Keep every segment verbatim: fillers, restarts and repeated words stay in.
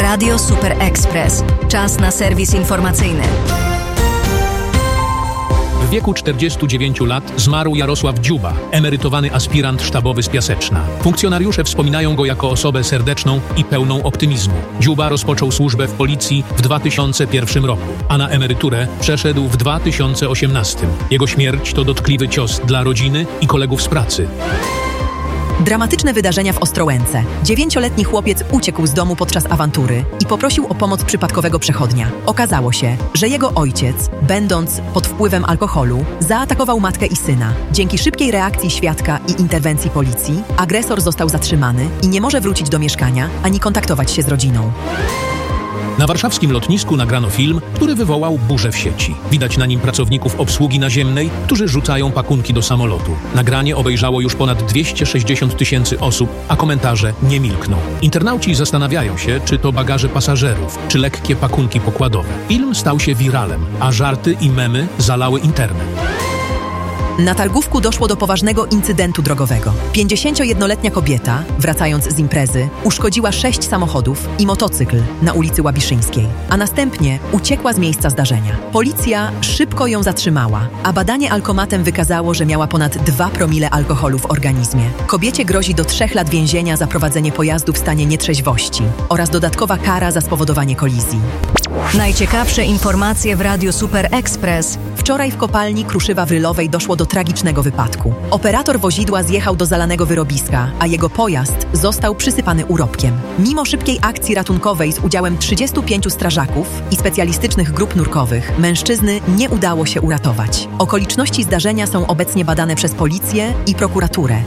Radio Super Express. Czas na serwis informacyjny. W wieku czterdziestu dziewięciu lat zmarł Jarosław Dziuba, emerytowany aspirant sztabowy z Piaseczna. Funkcjonariusze wspominają go jako osobę serdeczną i pełną optymizmu. Dziuba rozpoczął służbę w policji w dwa tysiące pierwszym roku, a na emeryturę przeszedł w dwa tysiące osiemnastym. Jego śmierć to dotkliwy cios dla rodziny i kolegów z pracy. Dramatyczne wydarzenia w Ostrołęce. Dziewięcioletni chłopiec uciekł z domu podczas awantury i poprosił o pomoc przypadkowego przechodnia. Okazało się, że jego ojciec, będąc pod wpływem alkoholu, zaatakował matkę i syna. Dzięki szybkiej reakcji świadka i interwencji policji, agresor został zatrzymany i nie może wrócić do mieszkania ani kontaktować się z rodziną. Na warszawskim lotnisku nagrano film, który wywołał burzę w sieci. Widać na nim pracowników obsługi naziemnej, którzy rzucają pakunki do samolotu. Nagranie obejrzało już ponad dwieście sześćdziesiąt tysięcy osób, a komentarze nie milkną. Internauci zastanawiają się, czy to bagaże pasażerów, czy lekkie pakunki pokładowe. Film stał się wiralem, a żarty i memy zalały internet. Na Targówku doszło do poważnego incydentu drogowego. pięćdziesięciojednoletnia kobieta, wracając z imprezy, uszkodziła sześć samochodów i motocykl na ulicy Łabiszyńskiej, a następnie uciekła z miejsca zdarzenia. Policja szybko ją zatrzymała, a badanie alkomatem wykazało, że miała ponad dwa promile alkoholu w organizmie. Kobiecie grozi do trzech lat więzienia za prowadzenie pojazdu w stanie nietrzeźwości oraz dodatkowa kara za spowodowanie kolizji. Najciekawsze informacje w Radiu Super Express. Wczoraj w kopalni Kruszywa w Rylowej doszło do tragicznego wypadku. Operator wozidła zjechał do zalanego wyrobiska, a jego pojazd został przysypany urobkiem. Mimo szybkiej akcji ratunkowej z udziałem trzydziestu pięciu strażaków i specjalistycznych grup nurkowych, mężczyzny nie udało się uratować. Okoliczności zdarzenia są obecnie badane przez policję i prokuraturę.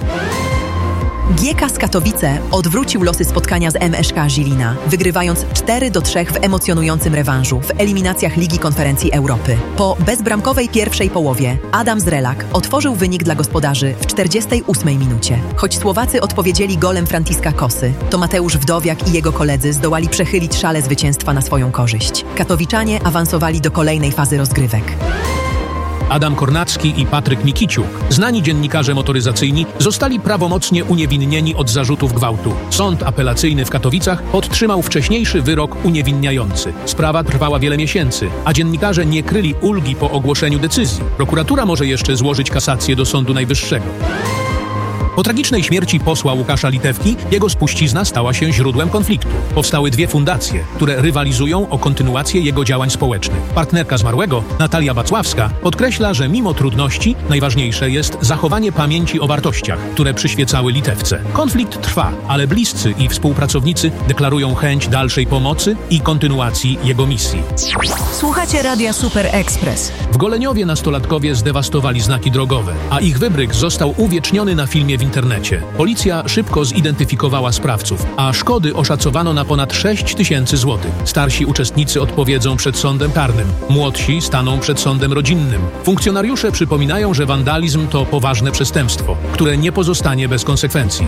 G K z Katowice odwrócił losy spotkania z M Sz K Żilina, wygrywając cztery do trzech w emocjonującym rewanżu w eliminacjach Ligi Konferencji Europy. Po bezbramkowej pierwszej połowie Adam Zrelak otworzył wynik dla gospodarzy w czterdziestej ósmej minucie. Choć Słowacy odpowiedzieli golem Franciska Kosy, to Mateusz Wdowiak i jego koledzy zdołali przechylić szale zwycięstwa na swoją korzyść. Katowiczanie awansowali do kolejnej fazy rozgrywek. Adam Kornacki i Patryk Mikiciuk, znani dziennikarze motoryzacyjni, zostali prawomocnie uniewinnieni od zarzutów gwałtu. Sąd apelacyjny w Katowicach podtrzymał wcześniejszy wyrok uniewinniający. Sprawa trwała wiele miesięcy, a dziennikarze nie kryli ulgi po ogłoszeniu decyzji. Prokuratura może jeszcze złożyć kasację do Sądu Najwyższego. Po tragicznej śmierci posła Łukasza Litewki, jego spuścizna stała się źródłem konfliktu. Powstały dwie fundacje, które rywalizują o kontynuację jego działań społecznych. Partnerka zmarłego, Natalia Wacławska, podkreśla, że mimo trudności najważniejsze jest zachowanie pamięci o wartościach, które przyświecały Litewce. Konflikt trwa, ale bliscy i współpracownicy deklarują chęć dalszej pomocy i kontynuacji jego misji. Słuchacie Radia Super Express. W Goleniowie nastolatkowie zdewastowali znaki drogowe, a ich wybryk został uwieczniony na filmie w internecie. Policja szybko zidentyfikowała sprawców, a szkody oszacowano na ponad sześć tysięcy złotych. Starsi uczestnicy odpowiedzą przed sądem karnym, młodsi staną przed sądem rodzinnym. Funkcjonariusze przypominają, że wandalizm to poważne przestępstwo, które nie pozostanie bez konsekwencji.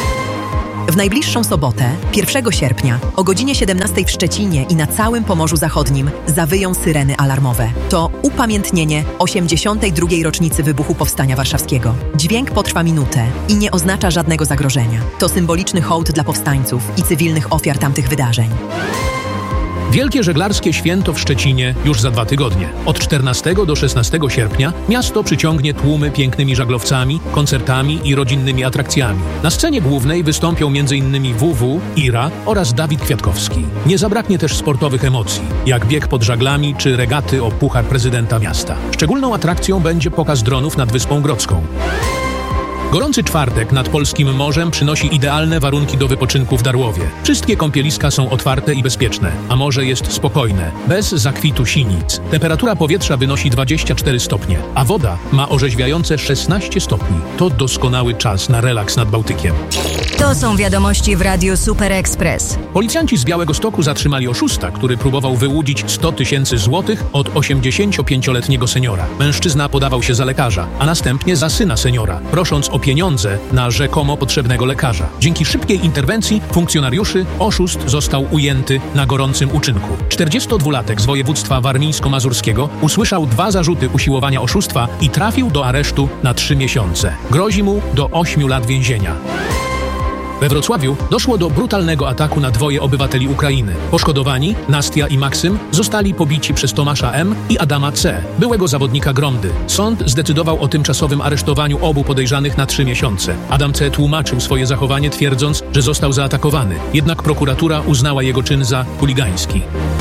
W najbliższą sobotę, pierwszego sierpnia, o godzinie siedemnastej w Szczecinie i na całym Pomorzu Zachodnim zawyją syreny alarmowe. To upamiętnienie osiemdziesiątej drugiej rocznicy wybuchu Powstania Warszawskiego. Dźwięk potrwa minutę i nie oznacza żadnego zagrożenia. To symboliczny hołd dla powstańców i cywilnych ofiar tamtych wydarzeń. Wielkie żeglarskie święto w Szczecinie już za dwa tygodnie. Od czternastego do szesnastego sierpnia miasto przyciągnie tłumy pięknymi żaglowcami, koncertami i rodzinnymi atrakcjami. Na scenie głównej wystąpią m.in. W W, Ira oraz Dawid Kwiatkowski. Nie zabraknie też sportowych emocji, jak bieg pod żaglami czy regaty o puchar prezydenta miasta. Szczególną atrakcją będzie pokaz dronów nad Wyspą Grodzką. Gorący czwartek nad polskim morzem przynosi idealne warunki do wypoczynku w Darłowie. Wszystkie kąpieliska są otwarte i bezpieczne, a morze jest spokojne, bez zakwitu sinic. Temperatura powietrza wynosi dwadzieścia cztery stopnie, a woda ma orzeźwiające szesnaście stopni. To doskonały czas na relaks nad Bałtykiem. To są wiadomości w Radiu Super Express. Policjanci z Białegostoku zatrzymali oszusta, który próbował wyłudzić sto tysięcy złotych od osiemdziesięciopięcioletniego seniora. Mężczyzna podawał się za lekarza, a następnie za syna seniora, prosząc o pieniądze na rzekomo potrzebnego lekarza. Dzięki szybkiej interwencji funkcjonariuszy oszust został ujęty na gorącym uczynku. czterdziestodwulatek z województwa warmińsko-mazurskiego usłyszał dwa zarzuty usiłowania oszustwa i trafił do aresztu na trzy miesiące. Grozi mu do ośmiu lat więzienia. We Wrocławiu doszło do brutalnego ataku na dwoje obywateli Ukrainy. Poszkodowani, Nastia i Maksym, zostali pobici przez Tomasza M. i Adama C., byłego zawodnika Gromdy. Sąd zdecydował o tymczasowym aresztowaniu obu podejrzanych na trzy miesiące. Adam C. tłumaczył swoje zachowanie, twierdząc, że został zaatakowany. Jednak prokuratura uznała jego czyn za chuligański.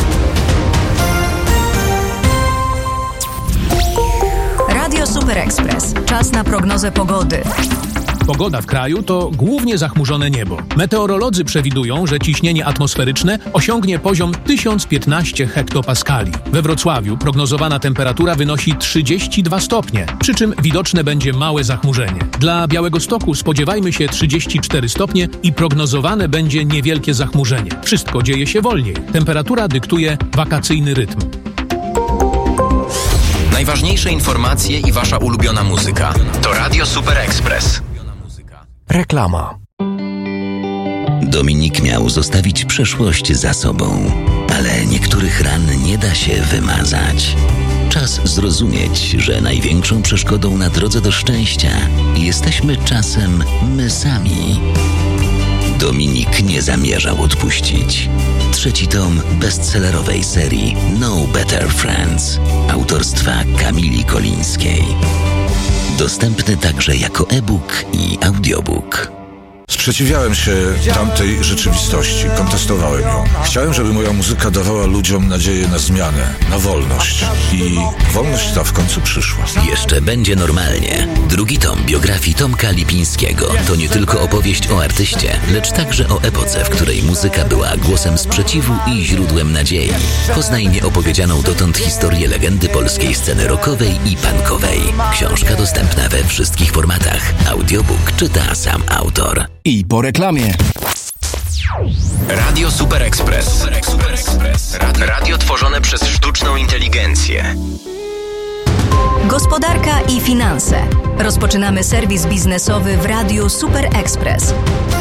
Radio Super Express. Czas na prognozę pogody. Pogoda w kraju to głównie zachmurzone niebo. Meteorolodzy przewidują, że ciśnienie atmosferyczne osiągnie poziom tysiąc piętnaście hektopaskali. We Wrocławiu prognozowana temperatura wynosi trzydzieści dwa stopnie, przy czym widoczne będzie małe zachmurzenie. Dla Białegostoku spodziewajmy się trzydzieści cztery stopnie i prognozowane będzie niewielkie zachmurzenie. Wszystko dzieje się wolniej. Temperatura dyktuje wakacyjny rytm. Najważniejsze informacje i wasza ulubiona muzyka. To Radio Super Express. Reklama. Dominik miał zostawić przeszłość za sobą, ale niektórych ran nie da się wymazać. Czas zrozumieć, że największą przeszkodą na drodze do szczęścia jesteśmy czasem my sami. Dominik nie zamierzał odpuścić. Trzeci tom bestsellerowej serii No Better Friends autorstwa Kamili Kolińskiej. Dostępny także jako e-book i audiobook. Sprzeciwiałem się tamtej rzeczywistości, kontestowałem ją. Chciałem, żeby moja muzyka dawała ludziom nadzieję na zmianę, na wolność. I wolność ta w końcu przyszła. Jeszcze będzie normalnie. Drugi tom biografii Tomka Lipińskiego to nie tylko opowieść o artyście, lecz także o epoce, w której muzyka była głosem sprzeciwu i źródłem nadziei. Poznaj nieopowiedzianą dotąd historię legendy polskiej sceny rockowej i punkowej. Książka dostępna we wszystkich formatach. Audiobook czyta sam autor. I po reklamie. Radio Super Express. Radio, radio tworzone przez sztuczną inteligencję. Gospodarka i finanse. Rozpoczynamy serwis biznesowy w Radiu Super Express.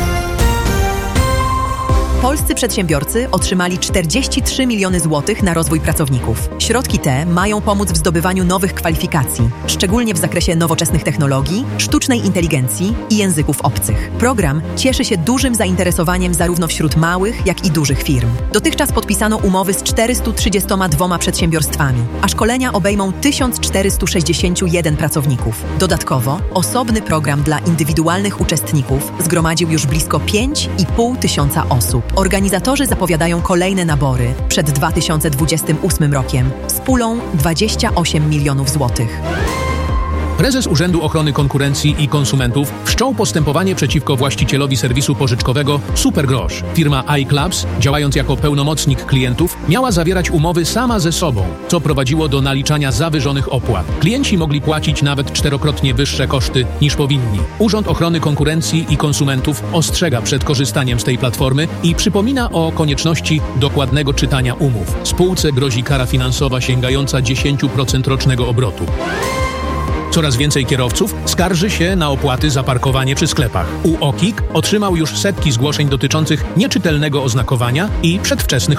Polscy przedsiębiorcy otrzymali czterdzieści trzy miliony złotych na rozwój pracowników. Środki te mają pomóc w zdobywaniu nowych kwalifikacji, szczególnie w zakresie nowoczesnych technologii, sztucznej inteligencji i języków obcych. Program cieszy się dużym zainteresowaniem zarówno wśród małych, jak i dużych firm. Dotychczas podpisano umowy z czterysta trzydzieści dwa przedsiębiorstwami, a szkolenia obejmą tysiąc czterysta sześćdziesiąt jeden pracowników. Dodatkowo osobny program dla indywidualnych uczestników zgromadził już blisko pięć i pół tysiąca osób. Organizatorzy zapowiadają kolejne nabory przed dwa tysiące dwudziestym ósmym rokiem z pulą dwadzieścia osiem milionów złotych. Prezes Urzędu Ochrony Konkurencji i Konsumentów wszczął postępowanie przeciwko właścicielowi serwisu pożyczkowego Supergrosz. Firma iClubs, działając jako pełnomocnik klientów, miała zawierać umowy sama ze sobą, co prowadziło do naliczania zawyżonych opłat. Klienci mogli płacić nawet czterokrotnie wyższe koszty niż powinni. Urząd Ochrony Konkurencji i Konsumentów ostrzega przed korzystaniem z tej platformy i przypomina o konieczności dokładnego czytania umów. Spółce grozi kara finansowa sięgająca dziesięć procent rocznego obrotu. Coraz więcej kierowców skarży się na opłaty za parkowanie przy sklepach. U O K I K otrzymał już setki zgłoszeń dotyczących nieczytelnego oznakowania i przedwczesnych